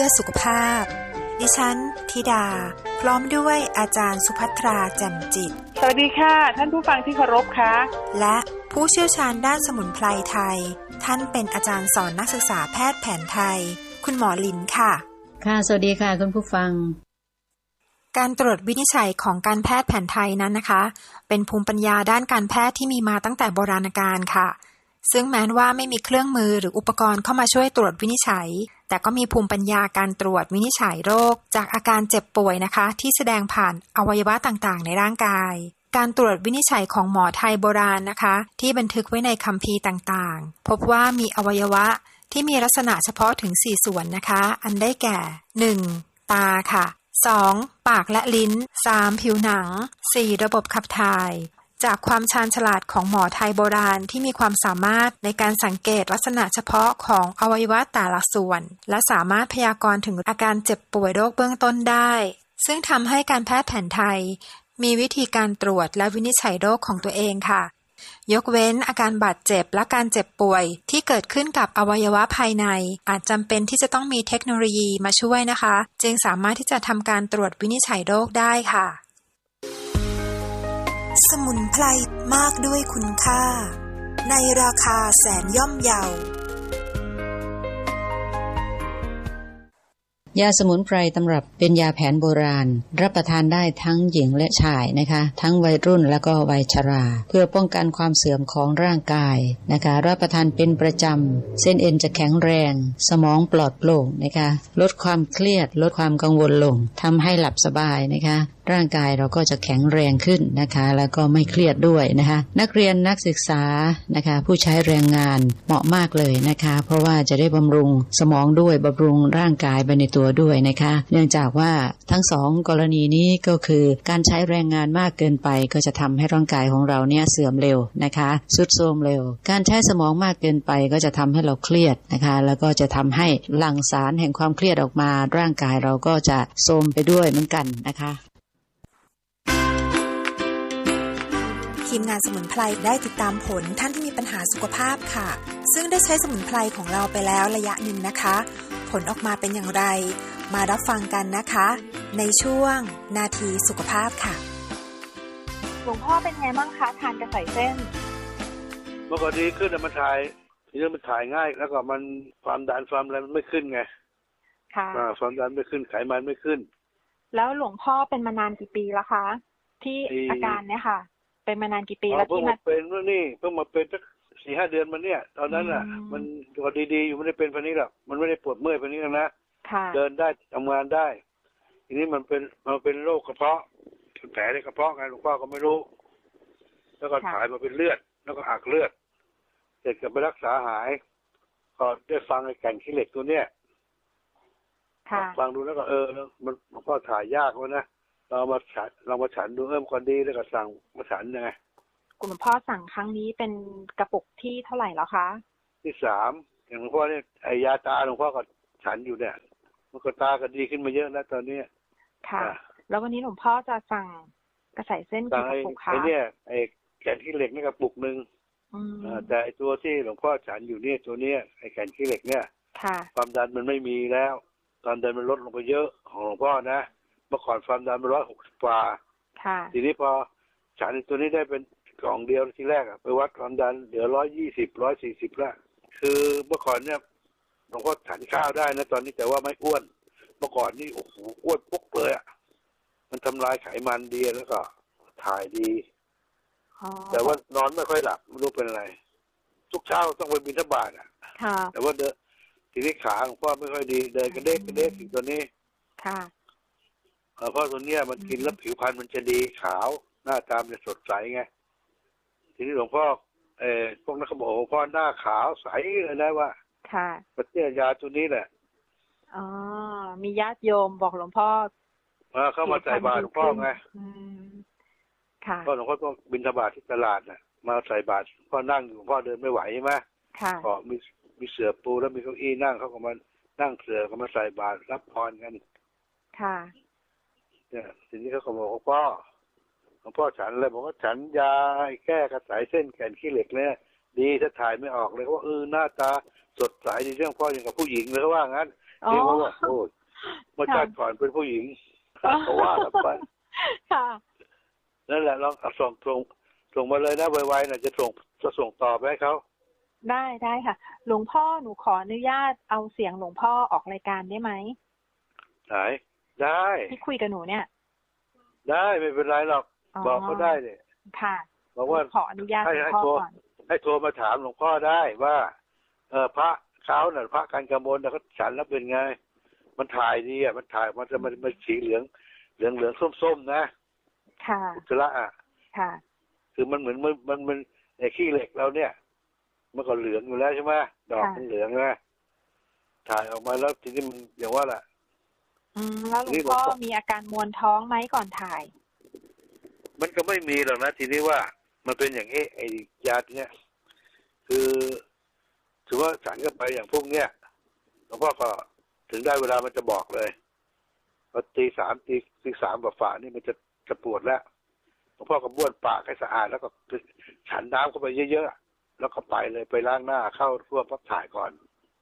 พื่อสุขภาพดิฉันธิดาพร้อมด้วยอาจารย์สุภัทราแจ่มจิตสวัสดีค่ะท่านผู้ฟังที่เคารพค่ะและผู้เชี่ยวชาญด้านสมุนไพรไทยท่านเป็นอาจารย์สอนนักศึกษาแพทย์แผนไทยคุณหมอลินค่ะค่ะสวัสดีค่ะคุณผู้ฟังการตรวจวินิจฉัยของการแพทย์แผนไทยนั้นนะคะเป็นภูมิปัญญาด้านการแพทย์ที่มีมาตั้งแต่โบราณกาลค่ะซึ่งแม้ว่าไม่มีเครื่องมือหรืออุปกรณ์เข้ามาช่วยตรวจวินิจฉัยแต่ก็มีภูมิปัญญาการตรวจวินิจฉัยโรคจากอาการเจ็บป่วยนะคะที่แสดงผ่านอวัยวะต่างๆในร่างกายการตรวจวินิจฉัยของหมอไทยโบราณนะคะที่บันทึกไว้ในคัมภีร์ต่างๆพบว่ามีอวัยวะที่มีลักษณะเฉพาะถึง4ส่วนนะคะอันได้แก่ 1. ตาค่ะ 2. ปากและลิ้น 3. ผิวหนัง 4. ระบบขับถ่ายจากความชาญฉลาดของหมอไทยโบราณที่มีความสามารถในการสังเกตลักษณะเฉพาะของอวัยวะแต่ละส่วนและสามารถพยากรณ์ถึงอาการเจ็บป่วยโรคเบื้องต้นได้ซึ่งทำให้การแพทย์แผนไทยมีวิธีการตรวจและวินิจฉัยโรคของตัวเองค่ะยกเว้นอาการบาดเจ็บและการเจ็บป่วยที่เกิดขึ้นกับอวัยวะภายในอาจจำเป็นที่จะต้องมีเทคโนโลยีมาช่วยนะคะจึงสามารถที่จะทำการตรวจวินิจฉัยโรคได้ค่ะสมุนไพรมากด้วยคุณค่าในราคาแสนย่อมเยายาสมุนไพรตำรับเป็นยาแผนโบราณรับประทานได้ทั้งหญิงและชายนะคะทั้งวัยรุ่นและก็วัยชราเพื่อป้องกันความเสื่อมของร่างกายนะคะรับประทานเป็นประจำเส้นเอ็นจะแข็งแรงสมองปลอดโปร่งนะคะลดความเครียดลดความกังวลลงทำให้หลับสบายนะคะร่างกายเราก็จะแข็งแรงขึ้นนะคะแล้วก็ไม่เครียดด้วยนะคะนักเรียนนักศึกษานะคะผู้ใช้แรงงานเหมาะมากเลยนะคะเพราะว่าจะได้บำรุงสมองด้วยบำรุงร่างกายไปในตัวด้วยนะคะเนื่องจากว่าทั้งสองกรณีนี้ก็คือการใช้แรงงานมากเกินไปก็จะทำให้ร่างกายของเราเนี่ยเสื่อมเร็วนะคะทรุดโทรมเร็วการใช้สมองมากเกินไปก็จะทำให้เราเครียดนะคะแล้วก็จะทำให้หลั่งสารแห่งความเครียดออกมาร่างกายเราก็จะโทรมไปด้วยเหมือนกันนะคะทีมงานสมุนไพรได้ติดตามผลท่านที่มีปัญหาสุขภาพค่ะซึ่งได้ใช้สมุนไพรของเราไปแล้วระยะหนึ่งนะคะผลออกมาเป็นอย่างไรมารับฟังกันนะคะในช่วงนาทีสุขภาพค่ะหลวงพ่อเป็นไงบ้างคะทานกระใสเส้นเมื่อก่อนดีขึ้นแต่มันถ่ายง่ายแล้วก็มันความดันความอะไรมันไม่ขึ้นไงค่ะความดันไม่ขึ้นไขมันไม่ขึ้นแล้วหลวงพ่อเป็นมานานกี่ปีแล้วคะที่อาการเนี่ยค่ะเป็นมานานกี่ปีแล้วที่มาเป็นเมื่อนี่เพิ่งมาเป็นสัก 4-5 เดือนมันเนี่ยตอนนั้นน่ะมันก็ดีๆอยู่ไม่ได้เป็นพันนี้หรอกมันไม่ได้ปวดเมื่อยพันนี้นะเดินได้ทำงานได้ทีนี้มันเป็นโรคกระเพาะแผลในกระเพาะไงหลวงพ่อก็ไม่รู้แล้วก็ถ่ายมาเป็นเลือดแล้วก็อักเลือดเสร็จก็ไปรักษาหายก็ได้ฟังไอ้แก่นขี้เหล็กตัวเนี้ยฟังดูแล้วก็มันหลวงพ่อถ่ายยากวะนะเรามาฉันดูก่อนดีแล้วก็สั่งมาฉันยังไงคุณหลวงพ่อสั่งครั้งนี้เป็นกระปุกที่เท่าไหร่แล้วคะที่ 3อย่างหลวงพ่อเนี่ยไอ้ยาตาหลวงพ่อก็ฉันอยู่เนี่ยมันก็ตาก็ดีขึ้นมาเยอะแล้วตอนนี้ค่ะแล้ววันนี้หลวงพ่อจะสั่งกระใสเส้นกี่กระปุกคะไอ้เนี่ยไอ้แก่นขี้เหล็กนี่กระปุกนึงแต่ไอ้ตัวที่หลวงพ่อฉันอยู่เนี่ยตัวเนี้ยไอ้แก่นขี้เหล็กเนี่ยความดันมันไม่มีแล้วตอนเดินมันลดลงไปเยอะของหลวงพ่อนะเมื่อก่อนความดันมัน160 กว่าทีนี้พอฉันตัวนี้ได้เป็นกล่องเดียวทีแรกไปวัดความดันเหลือ120 140แล้วคือเมื่อก่อนเนี่ยหลวงพ่อฉันข้าวได้นะตอนนี้แต่ว่าไม่อ้วนเมื่อก่อนนี่โอ้โหอ้วนปุ๊กเลยอ่ะมันทำลายไขมันดีแล้วก็ถ่ายดีแต่ว่านอนไม่ค่อยหลับไม่รู้เป็นอะไรทุกเช้าต้องไปบิณฑบาตอ่ะแต่ว่าทีนี้ขาของพ่อไม่ค่อยดีเดินกระเด้กถึงตัวนี้เพราะตัวเนี้ยมันกินแล้วผิวพรรณมันจะดีขาวหน้าตามันจะสดใสไงทีนี้หลวงพ่อพวกนั้นเขาบอกโอ้พ่อหน้าขาวใสเลยนะว่าประเทศยาตัวนี้แหละมีญาติโยมบอกหลวงพ่อเข้ามาใส่บาตรหลวงพ่อไงก็หลวงพ่อต้องบิณฑบาตที่ตลาดน่ะมาใส่บาตรพ่อนั่งอยู่หลวงพ่อเดินไม่ไหวใช่ไหมก็มีเสื่อปูแล้วมีเก้าอี้นั่งเขาก็มานั่งเสื่อก็มาใส่บาตรรับพรกันเนี่ยทีนี้เขาก็บอกว่าหลวงพ่อฉันเลยบอกว่าฉันยาแก้กระสายเส้นแขนขี้เหล็กเนี่ยดีถ้าถ่ายไม่ออกเลยว่าหน้าตาสดใสดีเรื่องพ่ออย่างกับผู้หญิงเลยเขาว่างั้นที่เขาว่าโอ้เมื่อชาติก่อนเป็นผู้หญิงเขาว่ากันไปค่ะนั่นแหละลองส่งมาเลยนะไวๆน่ะจะส่งต่อไปให้เขาได้ค่ะหลวงพ่อหนูขออนุญาตเอาเสียงหลวงพ่อออกรายการได้ไหมได้ที่คุยกับหนูเนี่ยได้ไม่เป็นไรหรอกบอกเขาได้เลยค่ะบอกว่าขออนุญาตหลวงพ่อก่อนให้โทรมาถามหลวงพ่อได้ว่าพระเขาน่ะพระกันกมลน่ะเขาฉันแล้วเป็นไงมันถ่ายดีอ่ะมันถ่ายมันจะมันสีเหลืองส้มๆนะค่ะอุจจาระอ่ะค่ะคือมันเหมือนมันไอ้ขี้เหล็กเราเนี่ยมันก็เหลืองอยู่แล้วใช่ไหมดอกมันเหลืองนะถ่ายออกมาแล้วทีนี้มันอย่างว่าแหละแล้วหลวงพ่อมีอาการมวนท้องไหมก่อนถ่ายมันก็ไม่มีหรอกนะทีนี้ว่ามันเป็นอย่างไอ้ยาเนี่ยคือถือว่าฉันก็ไปอย่างพวกเนี้ยหลวงพ่อก็ถึงได้เวลามันจะบอกเลยพอตีสามฝ่านี่มันจะปวดแล้วหลวงพ่อก็บ้วนปากให้สะอาดแล้วก็ฉันน้ำเข้าไปเยอะๆแล้วก็ไปเลยไปล้างหน้าเข้าพวกพักถ่ายก่อน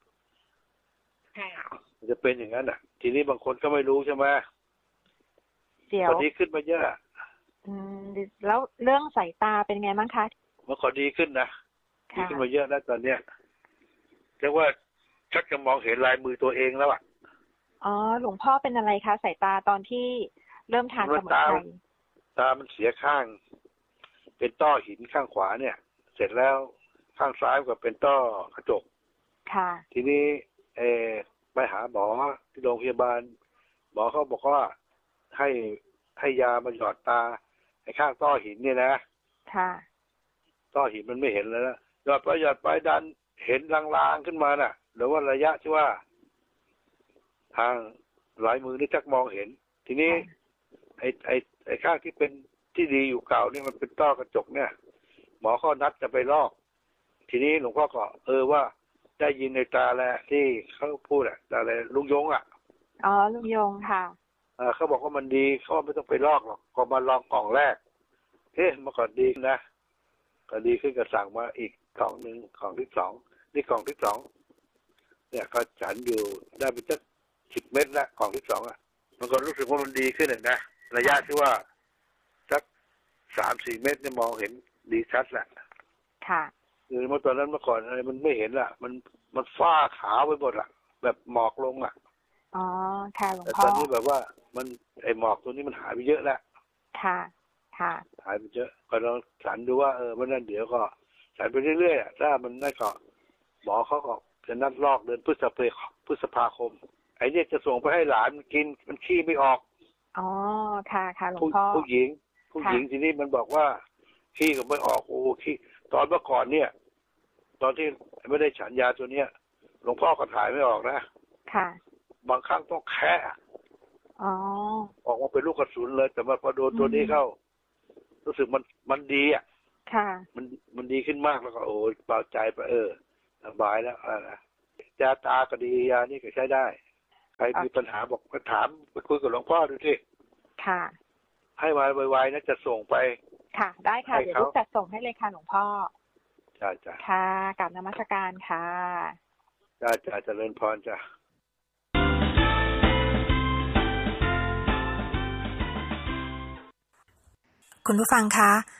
มันจะเป็นอย่างนั้นอ่ะทีนี้บางคนก็ไม่รู้ใช่ไหมตอนนี้ขึ้นมาเยอะแล้วเรื่องสายตาเป็นไงบ้างคะมันก็ดีขึ้นนะดีขึ้นมาเยอะแล้วตอนเนี้ยเรียกว่าชักจะมองเห็นลายมือตัวเองแล้วอ่ะอ๋อหลวงพ่อเป็นอะไรคะสายตาตอนที่เริ่มทานสมุนไพรตามันเสียข้างเป็นต้อหินข้างขวาเนี่ยเสร็จแล้วข้างซ้ายก็เป็นต้อกระจกค่ะทีนี้ไปหาหมอที่โรงพยาบาลหมอเขาบอกว่าให้ยามาหยอดตาไอ้ข้างต้อหินเนี่ยนะค่ะต้อหินมันไม่เห็นแล้วนะหยอดไปดันเห็นลางๆขึ้นมาน่ะหรือว่าระยะที่ว่าทางหลายมือนี่จักมองเห็นทีนี้ไอ้ข้างที่เป็นที่ดีอยู่เก่านี่มันเป็นต้อกระจกเนี่ยหมอเขานัดจะไปลอกทีนี้หลวงพ่อก็ว่าได้ยินในตาแลที่เขาพูดตาแลลุงยงอ๋อลุงยงค่ะเขาบอกว่ามันดีเขาไม่ต้องไปลอกหรอกก็มาลองกล่องแรกมันก็ดีนะก็ดีขึ้นก็สั่งมาอีกกล่องนึงกล่องที่2นี่กล่องที่2เนี่ยก็ฉันอยู่ได้ไปสัก10 เม็ดละกล่องที่2มันก็รู้สึกว่ามันดีขึ้นนะระยะที่ว่าสัก 3-4 เม็ดเนี่ยมองเห็นดีชัดแหละค่ะคือเมื่อตอนนั้นเมื่อก่อนอะไรมันไม่เห็นมันฟ้าขาวไปหมดแบบหมอกลงอ๋อค่ะหลวงพ่อแต่ตอนนี้แบบว่ามันไอหมอกตัวนี้มันหายไปเยอะแล้วค่ะหายไปเยอะก็ลองฉันดูว่ามันนั่นเดี๋ยวก็ฉันไปเรื่อยๆถ้ามันได้ก็หมอเขาก็จะนัดลอกเดือนพฤษภาคมไอ้เนี่ยจะส่งไปให้หลานกินมันขี้ไม่ออกอ๋อค่ะหลวงพ่อผู้หญิงทีนี้มันบอกว่าขี้ก็ไม่ออกโอ้ขี้ตอนเมื่อก่อนเนี่ยตอนที่ไม่ได้ฉันยาตัวเนี้ยหลวงพ่อก็ถ่ายไม่ออกนะค่ะบางครั้งต้องแค่ออกมาเป็นลูกกระสุนเลยแต่มาพอโดนตัวนี้เข้ารู้สึกมันดีค่ะมันดีขึ้นมากแล้วก็โอ้เบาใจไปสบายแล้วยาตาก็ดียานี่ก็ใช้ได้ใครมีปัญหาบอกก็ถามไปคุยกับหลวงพ่อดูสิค่ะให้มาไวๆนะจะส่งไปค่ะได้ค่ะเดี๋ยวลูกจัดส่งให้เลยค่ะหลวงพ่อจ้าค่ะกราบนมัสการค่ะจ้าเจริญพรจ้าคุณผู้ฟังคะ